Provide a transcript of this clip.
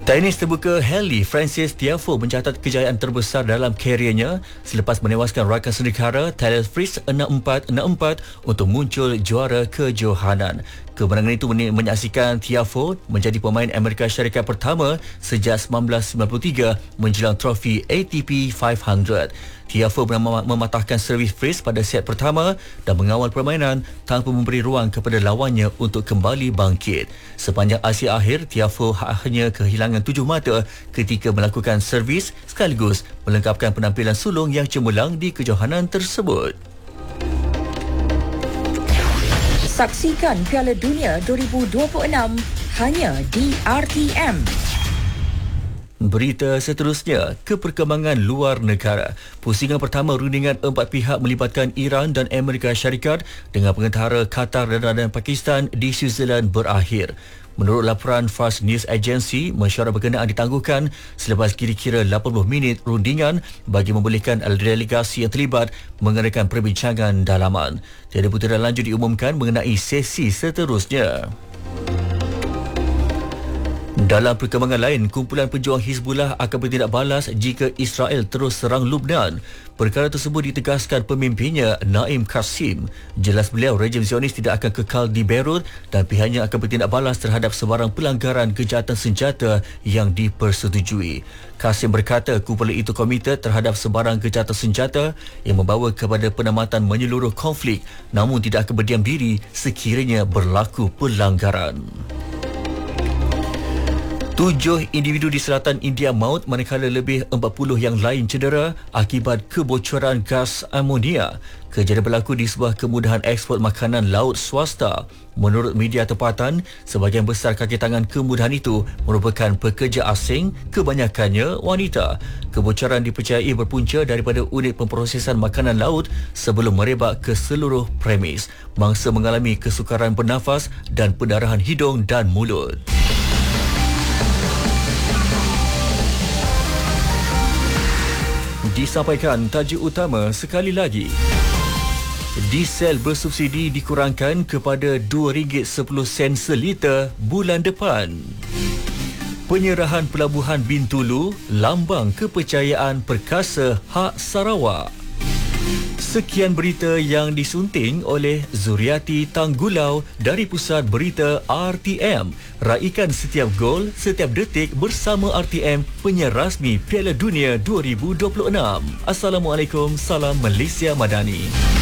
Tenis terbuka Hailey Francis Tiafoe mencatat kejayaan terbesar dalam kariernya selepas menewaskan rakan sendikara Taylor Fritz 6-4, 6-4 untuk muncul juara kejohanan. Kemenangan itu menyaksikan Tiafoe menjadi pemain Amerika Syarikat pertama sejak 1993 menjelang trofi ATP 500. Tiafoe mematahkan servis Fritz pada set pertama dan mengawal permainan tanpa memberi ruang kepada lawannya untuk kembali bangkit. Sepanjang aksi akhir, Tiafoe hanya kehilangan 7 mata ketika melakukan servis sekaligus melengkapkan penampilan sulung yang cemerlang di kejohanan tersebut. Saksikan Piala Dunia 2026 hanya di RTM. Berita seterusnya, keperkembangan luar negara. Pusingan pertama rundingan 4 pihak melibatkan Iran dan Amerika Syarikat dengan pengentara Qatar dan Pakistan di Switzerland berakhir. Menurut laporan Fars News Agency, mesyuarat berkenaan ditangguhkan selepas kira-kira 80 minit rundingan bagi membolehkan delegasi yang terlibat mengadakan perbincangan dalaman. Tiada putaran lanjut diumumkan mengenai sesi seterusnya. Dalam perkembangan lain, kumpulan pejuang Hizbullah akan bertindak balas jika Israel terus serang Lubnan. Perkara tersebut ditegaskan pemimpinnya Naim Qasim. Jelas beliau, rejim Zionis tidak akan kekal di Beirut dan pihaknya akan bertindak balas terhadap sebarang pelanggaran kejahatan senjata yang dipersetujui. Qasim berkata kumpulan itu komited terhadap sebarang kejahatan senjata yang membawa kepada penamatan menyeluruh konflik, namun tidak akan berdiam diri sekiranya berlaku pelanggaran. 7 individu di selatan India maut manakala lebih 40 yang lain cedera akibat kebocoran gas amonia. Kejadian berlaku di sebuah kemudahan ekspor makanan laut swasta. Menurut media tempatan, sebahagian besar kaki tangan kemudahan itu merupakan pekerja asing, kebanyakannya wanita. Kebocoran dipercayai berpunca daripada unit pemprosesan makanan laut sebelum merebak ke seluruh premis. Mangsa mengalami kesukaran bernafas dan pendarahan hidung dan mulut. Disampaikan tajuk utama sekali lagi. Diesel bersubsidi dikurangkan kepada RM2.10 seliter bulan depan. Penyerahan Pelabuhan Bintulu, lambang kepercayaan perkasa hak Sarawak. Sekian berita yang disunting oleh Zuriati Tanggulau dari Pusat Berita RTM. Raikan setiap gol, setiap detik bersama RTM, penyiar rasmi Piala Dunia 2026. Assalamualaikum, salam Malaysia Madani.